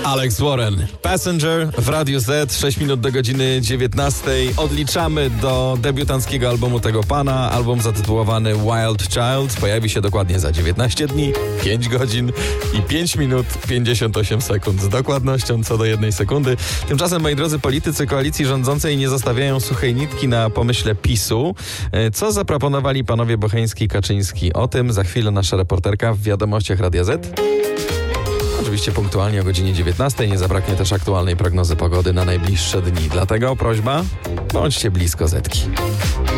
Alex Warren, Passenger w Radiu Z, 6 minut do godziny 19. Odliczamy do debiutanckiego albumu tego pana. Album zatytułowany Wild Child pojawi się dokładnie za 19 dni, 5 godzin i 5 minut 58 sekund. Z dokładnością co do 1 sekundy. Tymczasem, moi drodzy, politycy koalicji rządzącej nie zostawiają suchej nitki na pomyśle PiS-u. Co zaproponowali panowie Bocheński i Kaczyński? O tym za chwilę nasza reporterka w Wiadomościach Radia Z. Oczywiście punktualnie o godzinie 19. Nie zabraknie też aktualnej prognozy pogody na najbliższe dni. Dlatego prośba, bądźcie blisko Zetki.